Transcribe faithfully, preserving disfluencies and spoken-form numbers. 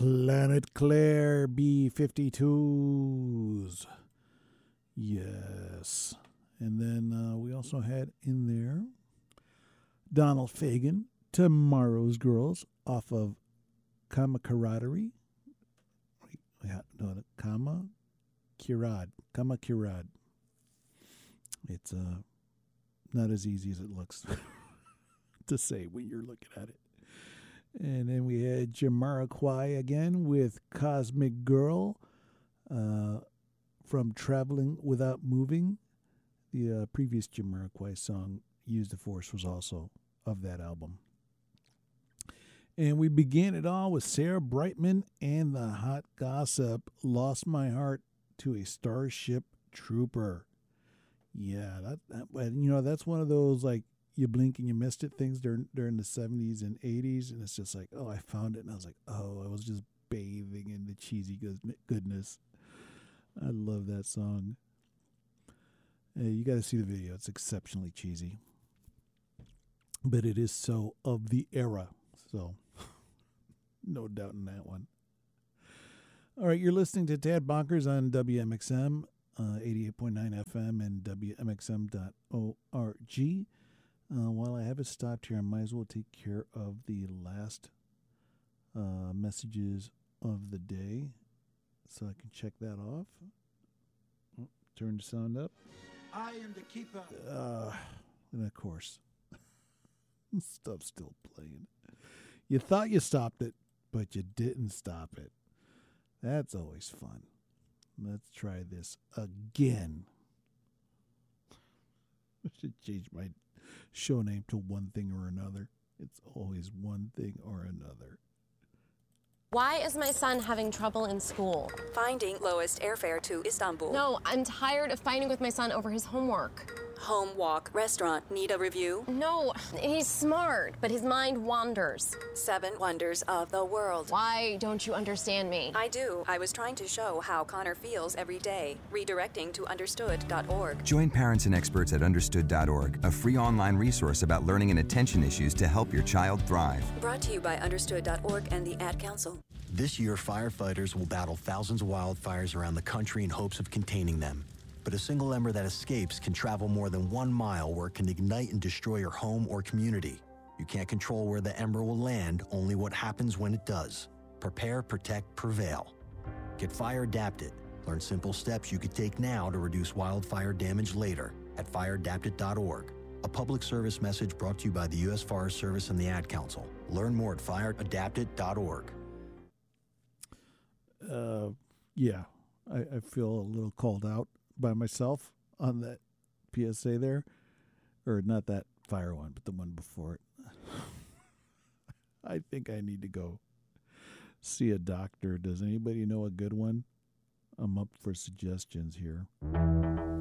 Planet Claire B fifty-twos. Yes. And then uh, we also had in there Donald Fagen, Tomorrow's Girls, off of Kama Karadery. Yeah, no, Kama Kirad. Kama Kirad. It's uh, not as easy as it looks to say when you're looking at it. And then we had Jamiroquai again with Cosmic Girl uh, from Traveling Without Moving. The uh, previous Jamiroquai song, Use the Force, was also of that album. And we began it all with Sarah Brightman and the Hot Gossip, Lost My Heart to a Starship Trooper. Yeah, that, that you know, that's one of those, like, you blink and you missed it things during during the seventies and eighties, and it's just like, oh, I found it, and I was like, oh, I was just bathing in the cheesy goodness. I love that song. Hey, you got to see the video. It's exceptionally cheesy, but it is so of the era, so no doubt in that one. All right, you're listening to Tad Bonkers on W M X M, uh, eighty-eight point nine F M and W M X M dot org. Uh, while I have it stopped here, I might as well take care of the last uh, messages of the day so I can check that off. Oh, turn the sound up. I am the keeper. Uh, and of course, stuff's still playing. You thought you stopped it, but you didn't stop it. That's always fun. Let's try this again. I should change my show name to One Thing or Another. It's always one thing or another. Why is my son having trouble in school? Finding lowest airfare to Istanbul. No, I'm tired of fighting with my son over his homework. Home, walk, restaurant. Need a review? No, he's smart, but his mind wanders. Seven wonders of the world. Why don't you understand me? I do. I was trying to show how Connor feels every day. Redirecting to understood dot org. Join parents and experts at understood dot org, a free online resource about learning and attention issues to help your child thrive. Brought to you by understood dot org and the Ad Council. This year, firefighters will battle thousands of wildfires around the country in hopes of containing them. But a single ember that escapes can travel more than one mile where it can ignite and destroy your home or community. You can't control where the ember will land, only what happens when it does. Prepare, protect, prevail. Get fire adapted. Learn simple steps you could take now to reduce wildfire damage later at fire adapted dot org. A public service message brought to you by the U S Forest Service and the Ad Council. Learn more at fire adapted dot org. Uh, yeah, I, I feel a little called out by myself on that P S A there, or not that fire one, but the one before it. I think I need to go see a doctor. Does anybody know a good one? I'm up for suggestions here.